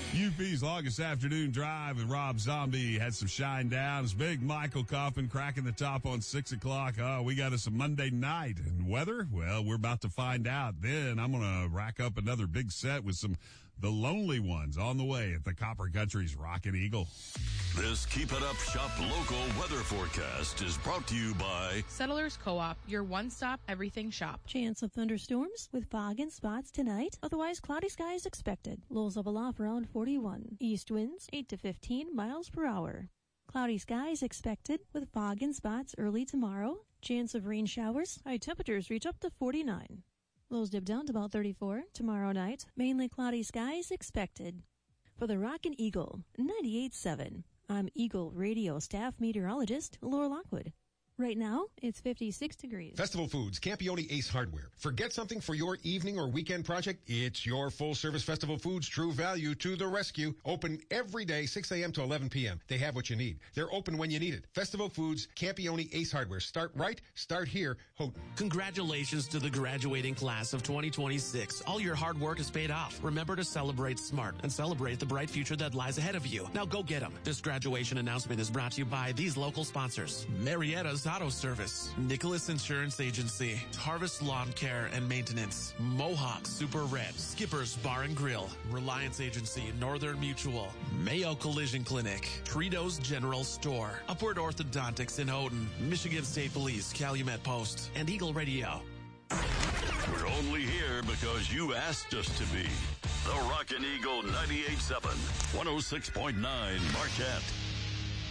UP's longest afternoon drive with Rob Zombie had some shine downs. Big Michael Coffin cracking the top on 6 o'clock. Oh, we got us a Monday night. And weather? Well, we're about to find out. Then I'm going to rack up another big set with The Lonely Ones on the way at the Copper Country's Rockin' Eagle. This Keep It Up Shop local weather forecast is brought to you by Settlers Co-op, your one-stop everything shop. Chance of thunderstorms with fog and spots tonight. Otherwise, cloudy skies expected. Lows level off around 41. East winds 8 to 15 miles per hour. Cloudy skies expected with fog and spots early tomorrow. Chance of rain showers. High temperatures reach up to 49. Lows dip down to about 34 tomorrow night. Mainly cloudy skies expected. For the Rockin' Eagle 98.7. I'm Eagle Radio staff meteorologist Laura Lockwood. Right now, it's 56 degrees. Festival Foods, Campione Ace Hardware. Forget something for your evening or weekend project? It's your full-service Festival Foods True Value to the rescue. Open every day, 6 a.m. to 11 p.m. They have what you need. They're open when you need it. Festival Foods, Campione Ace Hardware. Start right, start here. Congratulations to the graduating class of 2026. All your hard work is paid off. Remember to celebrate smart and celebrate the bright future that lies ahead of you. Now go get them. This graduation announcement is brought to you by these local sponsors. Marietta's Auto Service, Nicholas Insurance Agency, Harvest Lawn Care and Maintenance, Mohawk Super Red, Skipper's Bar and Grill, Reliance Agency, Northern Mutual, Mayo Collision Clinic, Tritos General Store, Upward Orthodontics in Houghton, Michigan State Police, Calumet Post, and Eagle Radio. We're only here because you asked us to be. The Rockin' Eagle 98.7, 106.9 Marquette.